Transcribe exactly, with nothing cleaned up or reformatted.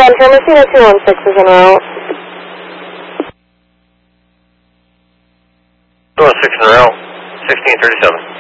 Center, Messina two one six is en route. two one six en route, sixteen thirty-seven.